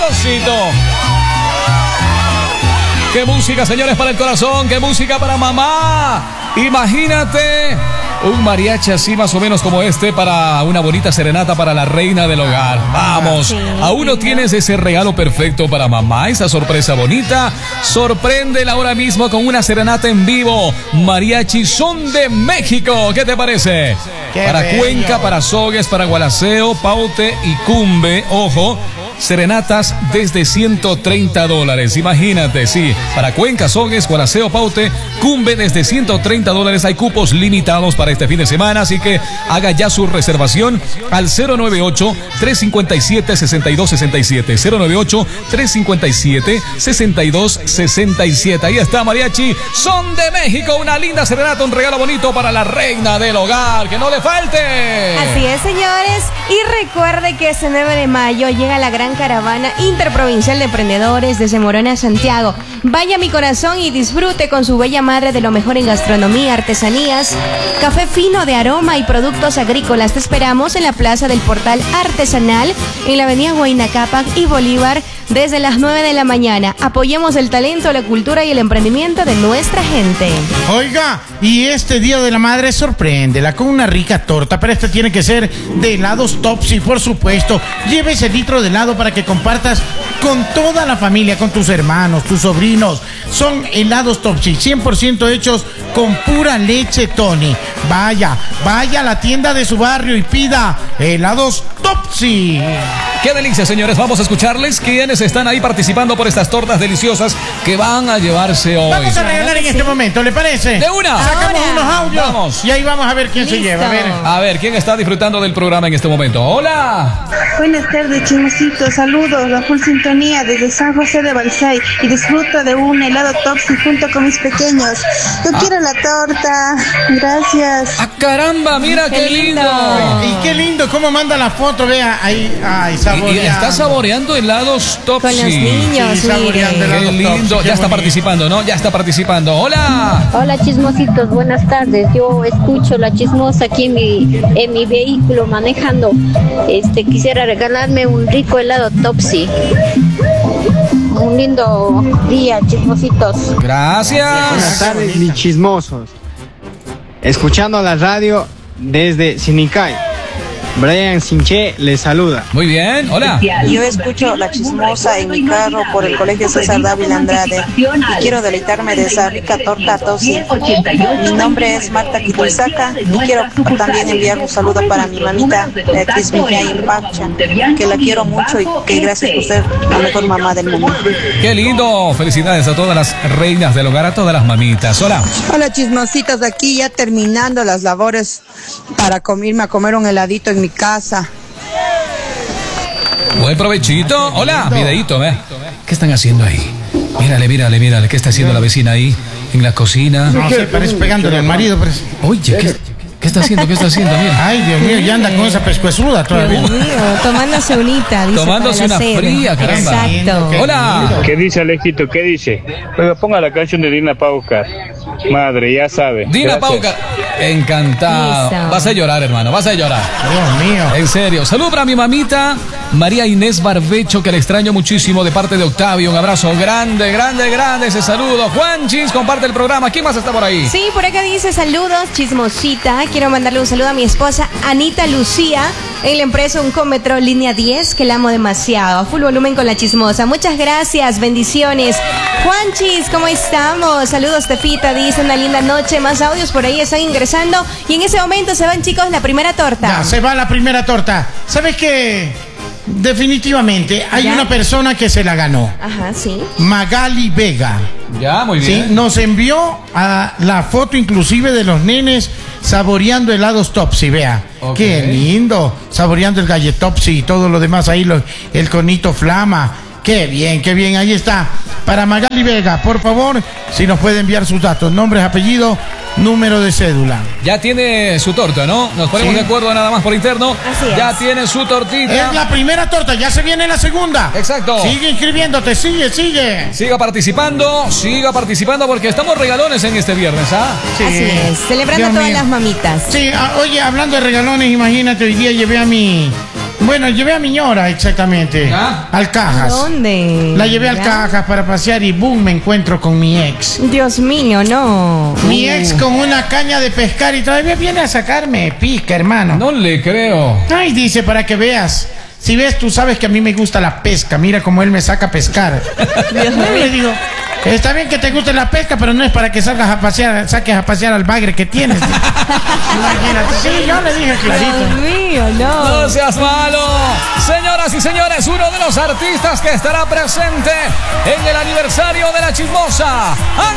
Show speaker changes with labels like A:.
A: propósito. ¡Qué música, señores, para el corazón! ¡Qué música para mamá! Imagínate un mariachi así más o menos como este para una bonita serenata para la reina del hogar. Vamos, sí, aún no tienes ese regalo perfecto para mamá, esa sorpresa bonita. Sorpréndela ahora mismo con una serenata en vivo. Mariachi Son de México. ¿Qué te parece? Qué para bello. Cuenca, para Sogues, para Gualaceo, Paute y Cumbe. Ojo. Serenatas desde $130. Imagínate, sí. Para Cuenca, Sogues, Gualaceo, Paute, Cumbe desde $130. Hay cupos limitados para este fin de semana, así que haga ya su reservación al 098-357-6267. 098-357-6267. Ahí está, Mariachi Son de México. Una linda serenata, un regalo bonito para la reina del hogar. ¡Que no le falte!
B: Así es, señores. Y recuerde que este 9 de mayo llega la gran caravana interprovincial de emprendedores desde Morona a Santiago. Vaya a mi corazón y disfrute con su bella madre de lo mejor en gastronomía, artesanías, café fino de aroma y productos agrícolas. Te esperamos en la Plaza del Portal Artesanal, en la avenida Huayna Cápac y Bolívar, desde las 9 de la mañana. Apoyemos el talento, la cultura y el emprendimiento de nuestra gente.
C: Oiga, y este Día de la Madre sorpréndela con una rica torta, pero esta tiene que ser de helados Topsy, por supuesto. Lleve ese litro de helado para que compartas con toda la familia, con tus hermanos, tus sobrinos. Son helados Topsy, 100% hechos con pura leche Tony. Vaya a la tienda de su barrio y pida helados Topsy.
A: ¡Qué delicia, señores! Vamos a escucharles quiénes están ahí participando por estas tortas deliciosas que van a llevarse hoy.
C: Vamos a regalar en este momento, ¿le parece?
A: ¡De una!
C: Sacamos unos audios. Vamos. Y ahí vamos a ver quién
B: Listo.
C: se lleva.
A: A ver, ¿quién está disfrutando del programa en este momento? ¡Hola!
D: Buenas tardes, chismositos. Saludos, la full sintonía desde San José de Balsay. Y disfruto de un helado Topsy junto con mis pequeños. Yo quiero la torta. Gracias.
A: ¡Ah, caramba! ¡Mira qué lindo!
C: Y qué lindo cómo manda la foto, vea ahí. Ay,
A: y está saboreando helados Topsy.
B: Con los niños,
C: sí, saboreando helados
A: Qué lindo.
C: Topsy,
A: Ya está participando, ¿no? Ya está participando. ¡Hola!
E: Hola, chismositos, buenas tardes. Yo escucho la chismosa aquí en mi vehículo manejando. Quisiera regalarme un rico helado Topsy. Un lindo día, chismositos.
A: Gracias.
F: Buenas tardes, mis chismosos. Escuchando la radio desde Sinicay. Brian Sinché les saluda.
A: Muy bien, hola.
D: Yo escucho la chismosa en mi carro por el colegio César Dávila Andrade y quiero deleitarme de esa rica torta Topsy. Mi nombre es Marta Quituizaca y quiero también enviar un saludo para mi mamita, Beatriz Mijay en Pacha, que la quiero mucho y que gracias por ser la mejor mamá del mundo.
A: Qué lindo. Felicidades a todas las reinas del hogar, a todas las mamitas. Hola.
G: Hola, chismositos, aquí ya terminando las labores para irme a comer un heladito en mi casa.
A: Buen provechito. Hola, videíto, ¿eh? ¿Qué están haciendo ahí? Mírale. ¿Qué está haciendo la vecina ahí en la cocina?
C: No sé, parece pegándole al marido. Parece.
A: Oye, ¿qué está haciendo? Mira.
C: Ay, Dios mío, ya anda con esa pescuezuda todavía.
B: Dios mío, tomándose unita, dice.
A: Tomándose una fría, caramba.
B: Exacto.
A: Hola.
H: ¿Qué dice Alejito? ¿Qué dice? Oiga, ponga la canción de Dina Paucar. Madre, ya sabe.
A: Dina
H: Gracias.
A: Paucar. Encantado.
B: Listo.
A: Vas a llorar, hermano, vas a llorar.
C: Dios mío.
A: En serio. Salud para mi mamita, María Inés Barbecho, que le extraño muchísimo de parte de Octavio. Un abrazo grande ese saludo. Juanchis, comparte el programa. ¿Quién más está por ahí?
B: Sí, por acá dice saludos, chismosita. Quiero mandarle un saludo a mi esposa Anita Lucía en la empresa Uncómetro Línea 10, que la amo demasiado. A full volumen con la chismosa. Muchas gracias, bendiciones. Juanchis, ¿cómo estamos? Saludos, Tefita, dice una linda noche. Más audios por ahí están ingresando. Y en ese momento se van, chicos, la primera torta.
C: Ya, se va la primera torta. ¿Sabes qué? Definitivamente hay
B: ¿Ya?
C: una persona que se la ganó.
B: Ajá, sí.
C: Magali Vega.
A: Ya, muy
C: Sí,
A: bien.
C: nos envió a la foto inclusive de los nenes saboreando helados Topsy, vea.
A: Ok.
C: Qué lindo. Saboreando el gallet Topsy y todo lo demás ahí, el conito flama. Qué bien, ahí está. Para Magali Vega, por favor, si nos puede enviar sus datos, nombres, apellidos, número de cédula.
A: Ya tiene su torta, ¿no? Nos ponemos
C: Sí.
A: de acuerdo nada más por interno.
B: Así es.
A: Ya tiene su tortita.
C: Es la primera torta, ya se viene la segunda.
A: Exacto.
C: Sigue inscribiéndote, sigue.
A: Siga participando porque estamos regalones en este viernes, ¿ah?
C: Sí.
B: Así es, celebrando
C: Dios
B: a todas
C: mío.
B: las mamitas.
C: Sí, oye, hablando de regalones, imagínate, hoy día llevé a mi Bueno, llevé a mi ñora, exactamente.
A: ¿Ah?
C: Al Cajas.
B: ¿Dónde?
C: La llevé al Cajas para pasear y boom, me encuentro con mi ex.
B: Dios mío, no.
C: Mi ex con una caña de pescar y todavía viene a sacarme pica, hermano.
A: No le creo.
C: Ay, dice, para que veas. Si ves, tú sabes que a mí me gusta la pesca. Mira cómo él me saca a pescar.
B: Dios mío.
C: Le digo, está bien que te guste la pesca, pero no es para que salgas a pasear, saques a pasear al bagre que tienes. Imagínate. Sí, yo le dije clarito.
B: Dios mío, no.
A: No seas malo. Señoras y señores, uno de los artistas que estará presente en el aniversario de La Chismosa.